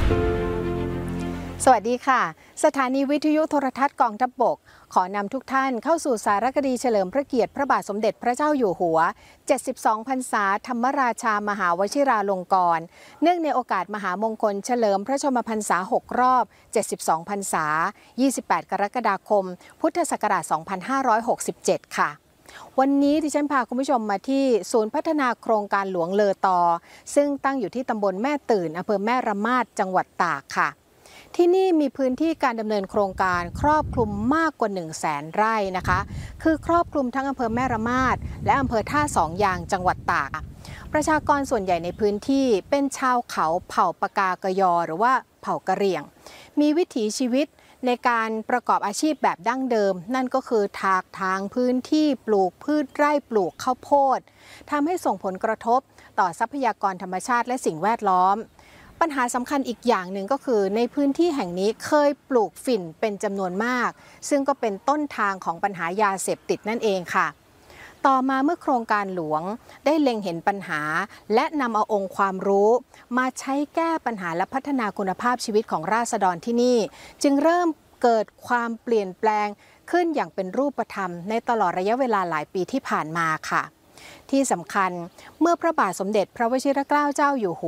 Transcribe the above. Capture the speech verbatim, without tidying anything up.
สวัสดีค่ะสถานีวิทยุโทรทัศน์กองทัพบกขอนำทุกท่านเข้าสู่สารคดีเฉลิมพระเกียรติพระบาทสมเด็จพระเจ้าอยู่หัวเจ็ดสิบสองพรรษาธรรมราชามหาวชิราลงกรณ์เนื่องในโอกาสมหามงคลเฉลิมพระชนมพรรษาหกรอบเจ็ดสิบสองพรรษายี่สิบแปดกรกฎาคมพุทธศักราชสองพันห้าร้อยหกสิบเจ็ดค่ะวันนี้ดิฉันพาคุณผู้ชมมาที่ศูนย์พัฒนาโครงการหลวงเลอตอซึ่งตั้งอยู่ที่ตำบลแม่ตื่นอำเภอแม่ระมาดจังหวัดตากค่ะที่นี่มีพื้นที่การดำเนินโครงการครอบคลุมมากกว่า หนึ่งแสน ไร่นะคะคือครอบคลุมทั้งอำเภอแม่ระมาดและอำเภอท่าสองยางจังหวัดตากประชากรส่วนใหญ่ในพื้นที่เป็นชาวเขาเผ่าปากากยอหรือว่าเผ่ากะเหรี่ยงมีวิถีชีวิตในการประกอบอาชีพแบบดั้งเดิมนั่นก็คือถากถางพื้นที่ปลูกพืชไร่ปลูกข้าวโพดทำให้ส่งผลกระทบต่อทรัพยากรธรรมชาติและสิ่งแวดล้อมปัญหาสำคัญอีกอย่างหนึ่งก็คือในพื้นที่แห่งนี้เคยปลูกฝิ่นเป็นจำนวนมากซึ่งก็เป็นต้นทางของปัญหายาเสพติดนั่นเองค่ะต่อมาเมื่อโครงการหลวงได้เล็งเห็นปัญหาและนำเอาองค์ความรู้มาใช้แก้ปัญหาและพัฒนาคุณภาพชีวิตของราษฎรที่นี่จึงเริ่มเกิดความเปลี่ยนแปลงขึ้นอย่างเป็นรูปธรรมในตลอดระยะเวลาหลายปีที่ผ่านมาค่ะที่สำคัญเมื่อพระบาทสมเด็จพระวชิรเกล้าเจ้าอยู่หัว